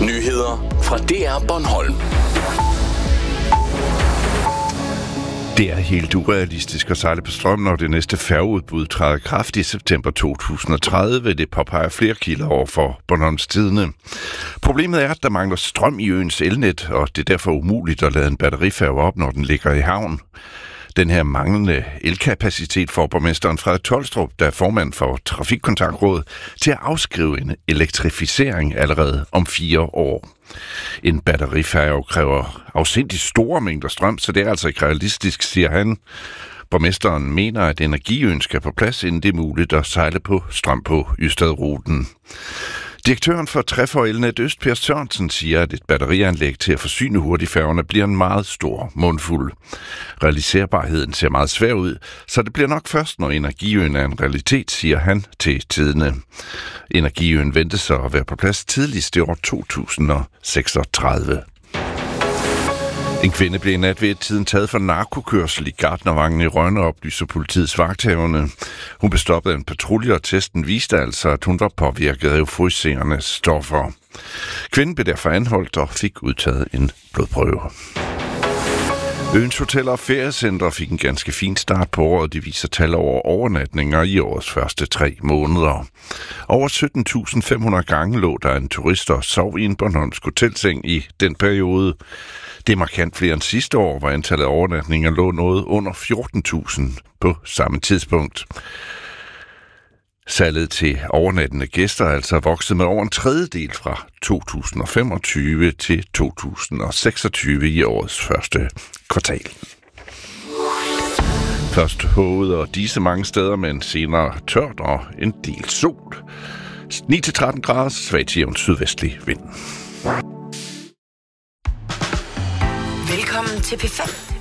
Nyheder fra DR Bornholm. Det er helt urealistisk at sejle på strøm, når det næste færgeudbud træder i kraft i september 2030. Det påpeger flere kilder over for Bornholms Tidende. Problemet er, at der mangler strøm i øens elnet, og det er derfor umuligt at lade en batterifærge op, når den ligger i havn. Den her manglende elkapacitet får borgmesteren Frederik Tolstrup, der er formand for Trafikkontaktrådet, til at afskrive en elektrificering allerede om 4 år. En batterifærge kræver afsindigt store mængder strøm, så det er altså ikke realistisk, siger han. Borgmesteren mener, at energiøen skal på plads, inden det er muligt at sejle på strøm på Ystadruten. Direktøren for Trefor Elnet Øst, Per Sørensen, siger, at et batterianlæg til at forsyne hurtigfærgerne bliver en meget stor mundfuld. Realiserbarheden ser meget svær ud, så det bliver nok først, når energiøen er en realitet, siger han til Tidende. Energiøen ventes så at være på plads tidligst i år 2036. En kvinde blev i nat ved tiden taget for narkokørsel i Gartnervangen i Rønne, oplyser politiets vagthavende. Hun blev stoppet af en patrulje, og testen viste altså, at hun var påvirket af euforiserende stoffer. Kvinden blev derfor anholdt og fik udtaget en blodprøve. Øens hoteller og feriecentre fik en ganske fin start på året. De viser tal over overnatninger i årets første 3 måneder. Over 17.500 gange lå der en turist og sov i en bornholmsk hotelseng i den periode. Det er markant flere end sidste år, hvor antallet af overnatninger lå noget under 14.000 på samme tidspunkt. Salget til overnattende gæster er altså vokset med over en tredjedel fra 2025 til 2026 i årets første kvartal. Først håget og disse mange steder, men senere tørt og en del sol. 9-13 grader, svag til jævn sydvestlig vind. Velkommen til P5.